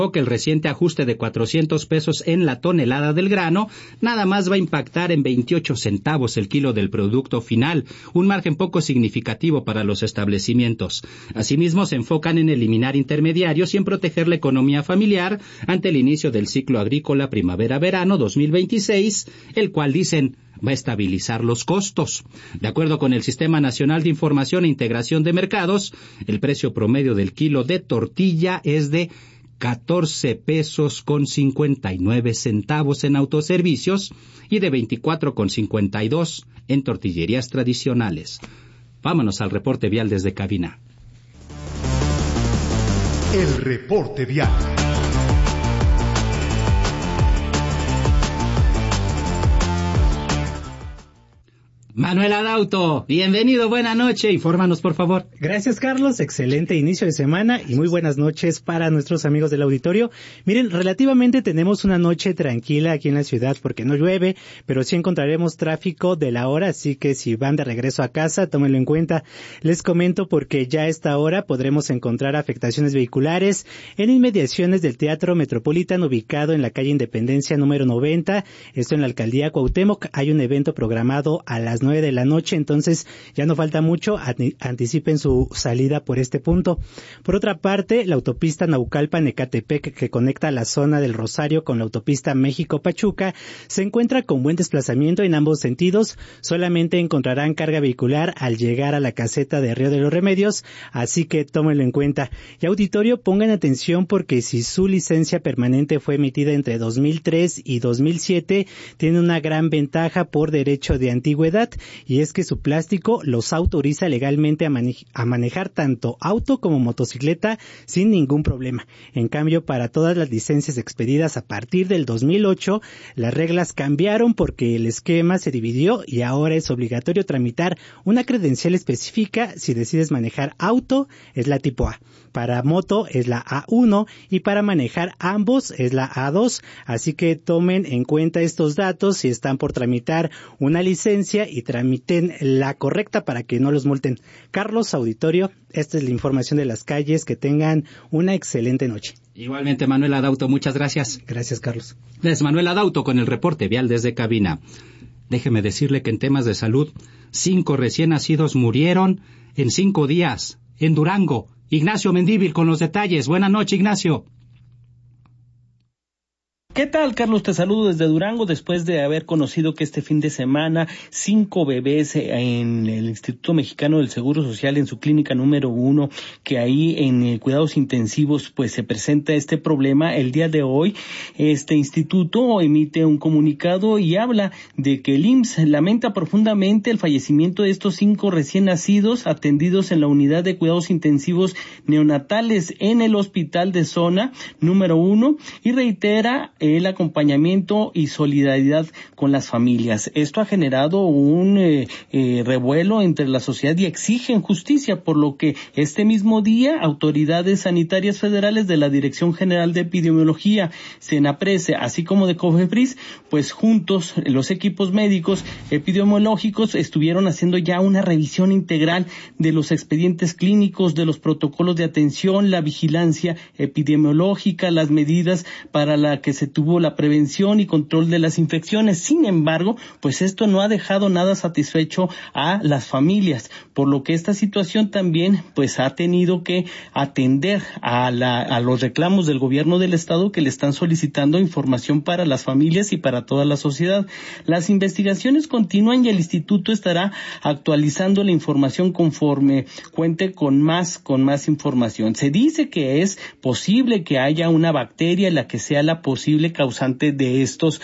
que el reciente ajuste de 400 pesos en la tonelada del grano nada más va a impactar en 28 centavos el kilo del producto final, un margen poco significativo para los establecimientos. Asimismo, se enfocan en eliminar intermediarios y en proteger la economía familiar ante el inicio del ciclo agrícola primavera-verano 2026, el cual dicen va a estabilizar los costos. De acuerdo con el Sistema Nacional de Información e Integración de Mercados, el precio promedio del kilo de tortilla es de 14 pesos con 59 centavos en autoservicios y de 24,52 en tortillerías tradicionales. Vámonos al reporte vial desde cabina. El reporte vial. Manuel Adauto, bienvenido, buena noche, infórmanos por favor. Gracias Carlos, excelente inicio de semana y muy buenas noches para nuestros amigos del auditorio. Miren, relativamente tenemos una noche tranquila aquí en la ciudad porque no llueve, pero sí encontraremos tráfico de la hora, así que si van de regreso a casa, tómenlo en cuenta. Les comento porque ya a esta hora podremos encontrar afectaciones vehiculares en inmediaciones del Teatro Metropolitan ubicado en la calle Independencia número 90, esto en la Alcaldía Cuauhtémoc. Hay un evento programado a las 9 de la noche, entonces ya no falta mucho, anticipen su salida por este punto. Por otra parte, la autopista Naucalpan-Ecatepec que conecta la zona del Rosario con la autopista México-Pachuca se encuentra con buen desplazamiento en ambos sentidos, solamente encontrarán carga vehicular al llegar a la caseta de Río de los Remedios, así que tómenlo en cuenta. Y auditorio, pongan atención porque si su licencia permanente fue emitida entre 2003 y 2007, tiene una gran ventaja por derecho de antigüedad, y es que su plástico los autoriza legalmente a manejar tanto auto como motocicleta sin ningún problema. En cambio, para todas las licencias expedidas a partir del 2008, las reglas cambiaron porque el esquema se dividió y ahora es obligatorio tramitar una credencial específica. Si decides manejar auto, es la tipo A. Para moto es la A1 y para manejar ambos es la A2. Así que tomen en cuenta estos datos si están por tramitar una licencia y tramiten la correcta para que no los multen. Carlos, auditorio, esta es la información de las calles. Que tengan una excelente noche. Igualmente, Manuel Adauto, muchas gracias. Gracias, Carlos. Es Manuel Adauto con el reporte vial desde cabina. Déjeme decirle que en temas de salud, 5 recién nacidos murieron en 5 días en Durango. Ignacio Mendívil con los detalles. Buenas noches, Ignacio. ¿Qué tal, Carlos? Te saludo desde Durango después de haber conocido que este fin de semana 5 bebés en el Instituto Mexicano del Seguro Social, en su clínica número 1, que ahí en cuidados intensivos pues se presenta este problema. El día de hoy este instituto emite un comunicado y habla de que el IMSS lamenta profundamente el fallecimiento de estos 5 recién nacidos atendidos en la unidad de cuidados intensivos neonatales en el hospital de zona número 1 y reitera el acompañamiento y solidaridad con las familias. Esto ha generado un revuelo entre la sociedad y exigen justicia, por lo que este mismo día autoridades sanitarias federales de la Dirección General de Epidemiología, Senaprece, así como de COFEPRIS, pues juntos los equipos médicos epidemiológicos estuvieron haciendo ya una revisión integral de los expedientes clínicos, de los protocolos de atención, la vigilancia epidemiológica, las medidas para la que se tuvo la prevención y control de las infecciones. Sin embargo, pues esto no ha dejado nada satisfecho a las familias, por lo que esta situación también pues ha tenido que atender a los reclamos del gobierno del estado, que le están solicitando información para las familias y para toda la sociedad. Las investigaciones continúan y el instituto estará actualizando la información conforme cuente con más información. Se dice que es posible que haya una bacteria la que sea la posible causante de estos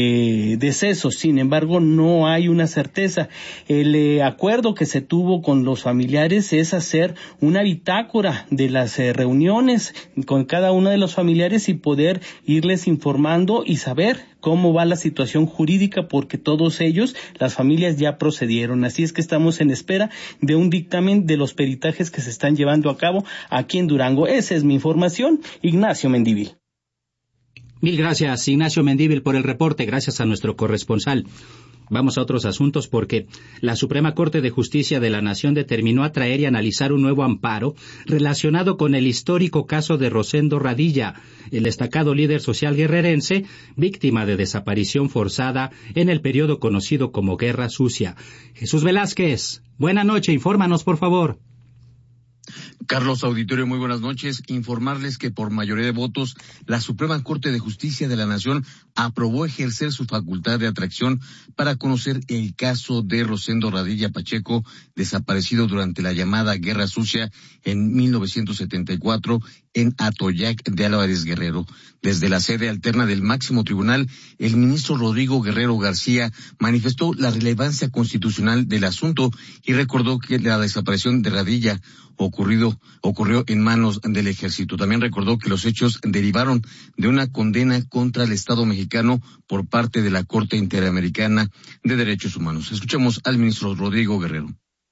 decesos. Sin embargo, no hay una certeza. El acuerdo que se tuvo con los familiares es hacer una bitácora de las reuniones con cada uno de los familiares y poder irles informando y saber cómo va la situación jurídica, porque todos ellos, las familias, ya procedieron. Así es que estamos en espera de un dictamen de los peritajes que se están llevando a cabo aquí en Durango. Esa es mi información. Ignacio Mendívil. Mil gracias, Ignacio Mendívil, por el reporte. Gracias a nuestro corresponsal. Vamos a otros asuntos porque la Suprema Corte de Justicia de la Nación determinó atraer y analizar un nuevo amparo relacionado con el histórico caso de Rosendo Radilla, el destacado líder social guerrerense, víctima de desaparición forzada en el periodo conocido como Guerra Sucia. Jesús Velázquez, buena noche, infórmanos por favor. Carlos, auditorio, muy buenas noches. Informarles que por mayoría de votos, la Suprema Corte de Justicia de la Nación aprobó ejercer su facultad de atracción para conocer el caso de Rosendo Radilla Pacheco, desaparecido durante la llamada Guerra Sucia en 1974 en Atoyac de Álvarez Guerrero. Desde la sede alterna del máximo tribunal, el ministro Rodrigo Guerrero García manifestó la relevancia constitucional del asunto y recordó que la desaparición de Radilla ocurrió en manos del ejército. También recordó que los hechos derivaron de una condena contra el Estado mexicano por parte de la Corte Interamericana de Derechos Humanos. Escuchemos al ministro Rodrigo Guerrero.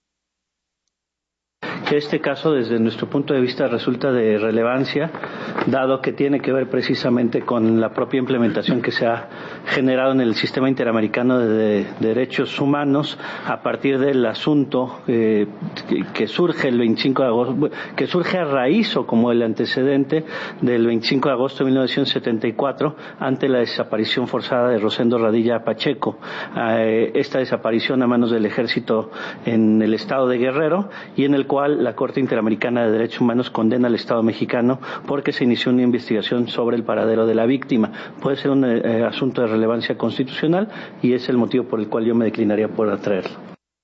Este caso, desde nuestro punto de vista, resulta de relevancia, dado que tiene que ver precisamente con la propia implementación que se ha generado en el Sistema Interamericano de Derechos Humanos a partir del asunto que surge el 25 de agosto, que surge a raíz o como el antecedente del 25 de agosto de 1974 ante la desaparición forzada de Rosendo Radilla Pacheco. Esta desaparición a manos del ejército en el estado de Guerrero y en el cual la Corte Interamericana de Derechos Humanos condena al Estado mexicano porque se inició una investigación sobre el paradero de la víctima. Puede ser un asunto de relevancia constitucional y es el motivo por el cual yo me declinaría por atraerlo.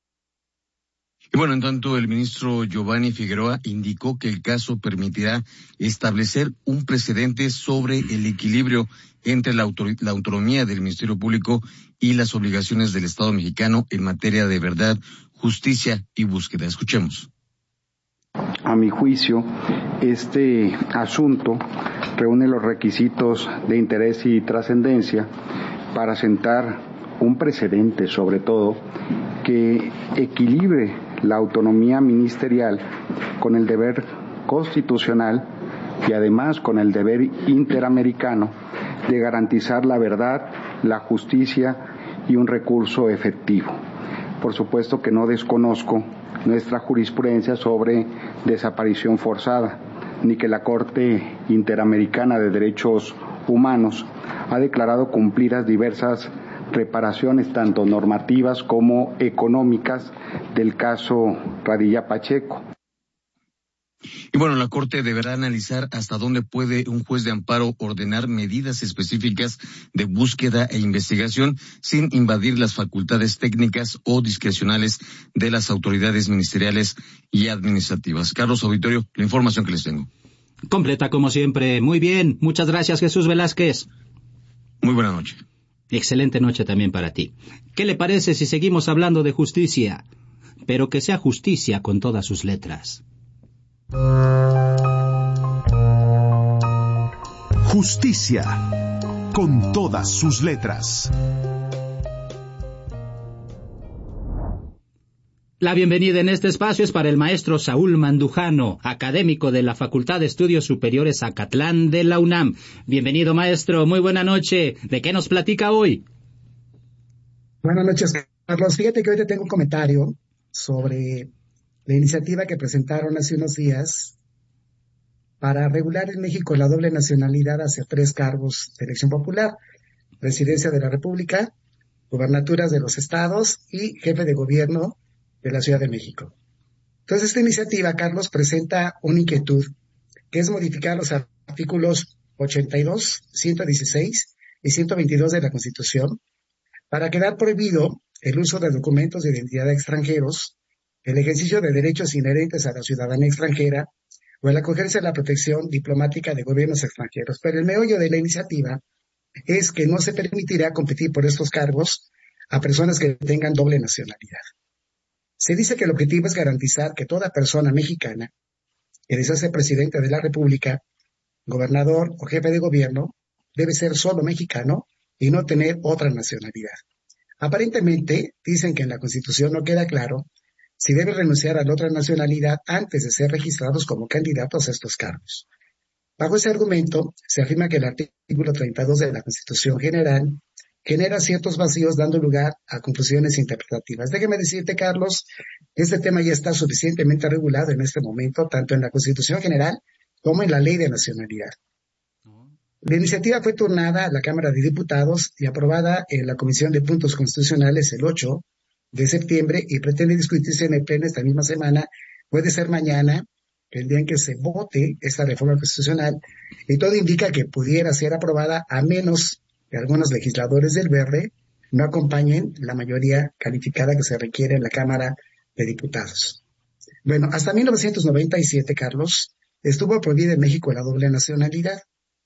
Y bueno, en tanto, el ministro Giovanni Figueroa indicó que el caso permitirá establecer un precedente sobre el equilibrio entre la autonomía del Ministerio Público y las obligaciones del Estado mexicano en materia de verdad, justicia y búsqueda. Escuchemos. A mi juicio, este asunto reúne los requisitos de interés y trascendencia para sentar un precedente, sobre todo, que equilibre la autonomía ministerial con el deber constitucional y además con el deber interamericano de garantizar la verdad, la justicia y un recurso efectivo. Por supuesto que no desconozco nuestra jurisprudencia sobre desaparición forzada, ni que la Corte Interamericana de Derechos Humanos ha declarado cumplidas diversas reparaciones, tanto normativas como económicas, del caso Radilla Pacheco. Y bueno, la Corte deberá analizar hasta dónde puede un juez de amparo ordenar medidas específicas de búsqueda e investigación sin invadir las facultades técnicas o discrecionales de las autoridades ministeriales y administrativas. Carlos, auditorio, la información que les tengo. Completa como siempre. Muy bien. Muchas gracias, Jesús Velázquez. Muy buena noche. Excelente noche también para ti. ¿Qué le parece si seguimos hablando de justicia? Pero que sea justicia con todas sus letras. Justicia con todas sus letras. La bienvenida en este espacio es para el maestro Saúl Mandujano, académico de la Facultad de Estudios Superiores Acatlán de la UNAM. Bienvenido, maestro. Muy buena noche. ¿De qué nos platica hoy? Buenas noches, Carlos. Fíjate que hoy te tengo un comentario sobre la iniciativa que presentaron hace unos días para regular en México la doble nacionalidad hacia 3 cargos de elección popular: Presidencia de la República, gubernaturas de los estados y jefe de gobierno de la Ciudad de México. Entonces, esta iniciativa, Carlos, presenta una inquietud, que es modificar los artículos 82, 116 y 122 de la Constitución para quedar prohibido el uso de documentos de identidad de extranjeros, el ejercicio de derechos inherentes a la ciudadanía extranjera o el acogerse a la protección diplomática de gobiernos extranjeros. Pero el meollo de la iniciativa es que no se permitirá competir por estos cargos a personas que tengan doble nacionalidad. Se dice que el objetivo es garantizar que toda persona mexicana que desea ser presidente de la República, gobernador o jefe de gobierno debe ser solo mexicano y no tener otra nacionalidad. Aparentemente, dicen que en la Constitución no queda claro si debe renunciar a la otra nacionalidad antes de ser registrados como candidatos a estos cargos. Bajo ese argumento, se afirma que el artículo 32 de la Constitución General genera ciertos vacíos dando lugar a confusiones interpretativas. Déjeme decirte, Carlos, que este tema ya está suficientemente regulado en este momento, tanto en la Constitución General como en la Ley de Nacionalidad. La iniciativa fue turnada a la Cámara de Diputados y aprobada en la Comisión de Puntos Constitucionales el 8 de septiembre y pretende discutirse en el Pleno esta misma semana. Puede ser mañana, el día en que se vote esta reforma constitucional, y todo indica que pudiera ser aprobada a menos que algunos legisladores del Verde no acompañen la mayoría calificada que se requiere en la Cámara de Diputados. Bueno, hasta 1997, Carlos, estuvo prohibida en México la doble nacionalidad.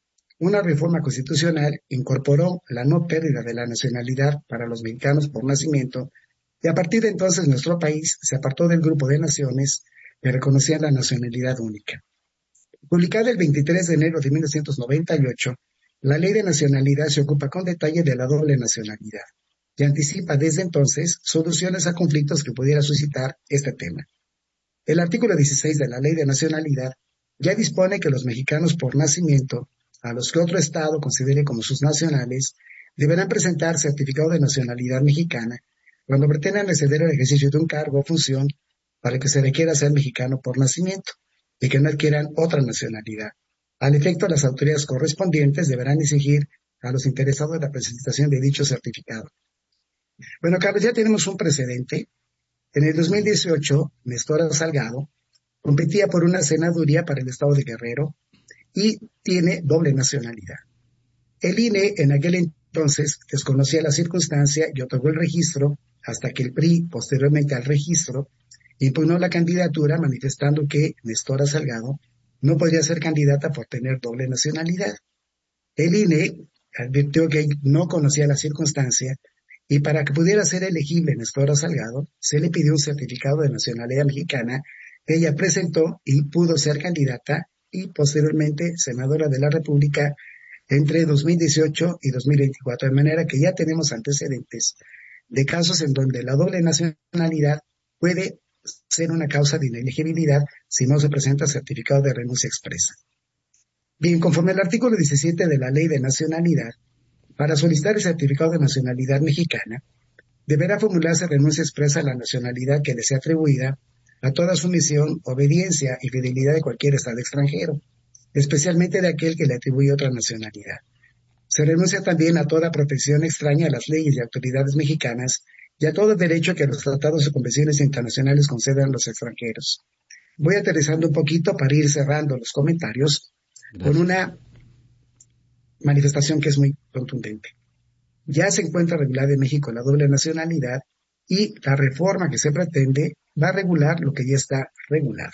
Una reforma constitucional incorporó la no pérdida de la nacionalidad para los mexicanos por nacimiento y a partir de entonces nuestro país se apartó del grupo de naciones que reconocían la nacionalidad única. Publicada el 23 de enero de 1998, la Ley de Nacionalidad se ocupa con detalle de la doble nacionalidad y anticipa desde entonces soluciones a conflictos que pudiera suscitar este tema. El artículo 16 de la Ley de Nacionalidad ya dispone que los mexicanos por nacimiento, a los que otro Estado considere como sus nacionales, deberán presentar certificado de nacionalidad mexicana cuando pretendan acceder al ejercicio de un cargo o función para que se requiera ser mexicano por nacimiento y que no adquieran otra nacionalidad. Al efecto, las autoridades correspondientes deberán exigir a los interesados la presentación de dicho certificado. Bueno, Carlos, ya tenemos un precedente. En el 2018, Néstor Salgado competía por una senaduría para el estado de Guerrero y tiene doble nacionalidad. El INE en aquel entonces desconocía la circunstancia y otorgó el registro hasta que el PRI, posteriormente al registro, impugnó la candidatura manifestando que Néstor Salgado no podría ser candidata por tener doble nacionalidad. El INE advirtió que no conocía la circunstancia y para que pudiera ser elegible Néstor Salgado se le pidió un certificado de nacionalidad mexicana que ella presentó y pudo ser candidata y posteriormente senadora de la República entre 2018 y 2024, de manera que ya tenemos antecedentes de casos en donde la doble nacionalidad puede ser una causa de inelegibilidad si no se presenta certificado de renuncia expresa. Bien, conforme al artículo 17 de la Ley de Nacionalidad, para solicitar el certificado de nacionalidad mexicana, deberá formularse renuncia expresa a la nacionalidad que le sea atribuida a toda sumisión, obediencia y fidelidad de cualquier Estado extranjero, especialmente de aquel que le atribuye otra nacionalidad. Se renuncia también a toda protección extraña a las leyes y autoridades mexicanas y a todo derecho que los tratados y convenciones internacionales concedan a los extranjeros. Voy aterrizando un poquito para ir cerrando los comentarios con una manifestación que es muy contundente. Ya se encuentra regulada en México la doble nacionalidad y la reforma que se pretende va a regular lo que ya está regulado.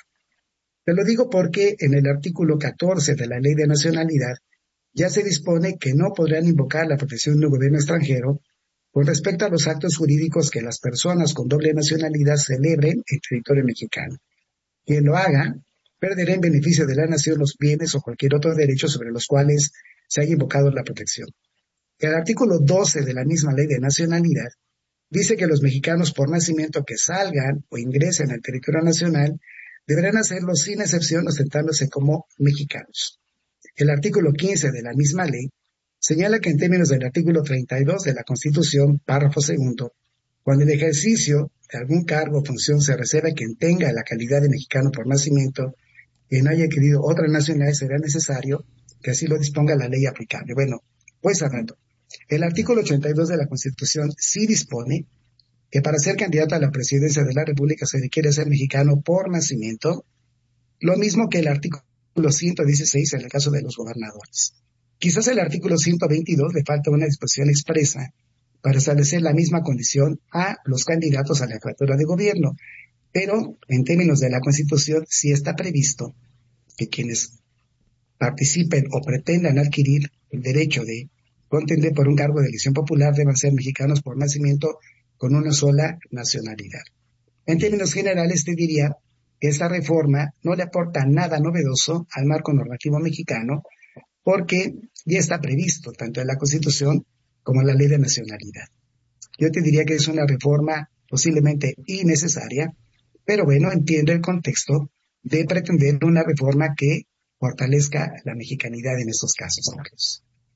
Te lo digo porque en el artículo 14 de la Ley de Nacionalidad ya se dispone que no podrán invocar la protección de un gobierno extranjero con respecto a los actos jurídicos que las personas con doble nacionalidad celebren en territorio mexicano. Quien lo haga perderá en beneficio de la nación los bienes o cualquier otro derecho sobre los cuales se haya invocado la protección. El artículo 12 de la misma Ley de Nacionalidad dice que los mexicanos por nacimiento que salgan o ingresen al territorio nacional deberán hacerlo sin excepción ostentándose como mexicanos. El artículo 15 de la misma ley señala que en términos del artículo 32 de la Constitución, párrafo segundo, cuando el ejercicio de algún cargo o función se reserva a quien tenga la calidad de mexicano por nacimiento y no haya adquirido otra nacionalidad, será necesario que así lo disponga la ley aplicable. Bueno, pues hablando, el artículo 82 de la Constitución sí dispone que para ser candidato a la presidencia de la República se requiere ser mexicano por nacimiento, lo mismo que el artículo 116 en el caso de los gobernadores. Quizás el artículo 122 le falta una disposición expresa para establecer la misma condición a los candidatos a la jefatura de gobierno, pero en términos de la Constitución sí está previsto que quienes participen o pretendan adquirir el derecho de contender por un cargo de elección popular deban ser mexicanos por nacimiento con una sola nacionalidad. En términos generales, te diría que esta reforma no le aporta nada novedoso al marco normativo mexicano porque ya está previsto tanto en la Constitución como en la Ley de Nacionalidad. Yo te diría que es una reforma posiblemente innecesaria, pero bueno, entiendo el contexto de pretender una reforma que fortalezca la mexicanidad en estos casos, Carlos.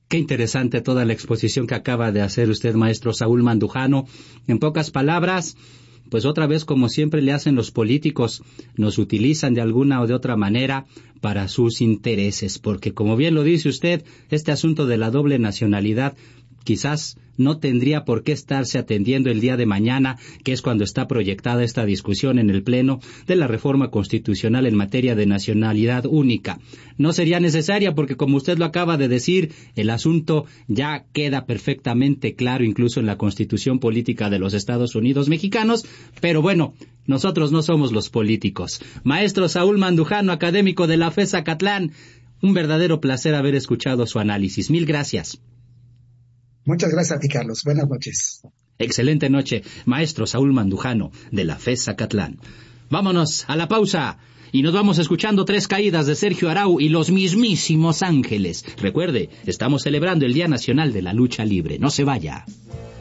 Qué interesante toda la exposición que acaba de hacer usted, maestro Saúl Mandujano. En pocas palabras, pues otra vez, como siempre le hacen los políticos, nos utilizan de alguna o de otra manera para sus intereses, porque como bien lo dice usted, este asunto de la doble nacionalidad quizás no tendría por qué estarse atendiendo el día de mañana, que es cuando está proyectada esta discusión en el Pleno de la reforma constitucional en materia de nacionalidad única. No sería necesaria porque, como usted lo acaba de decir, el asunto ya queda perfectamente claro incluso en la Constitución Política de los Estados Unidos Mexicanos, pero bueno, nosotros no somos los políticos. Maestro Saúl Mandujano, académico de la FES Zacatlán, un verdadero placer haber escuchado su análisis. Mil gracias. Muchas gracias a ti, Carlos. Buenas noches. Excelente noche, maestro Saúl Mandujano, de la FES Zacatlán. Vámonos a la pausa y nos vamos escuchando Tres Caídas de Sergio Arau y los mismísimos Ángeles. Recuerde, estamos celebrando el Día Nacional de la Lucha Libre. No se vaya.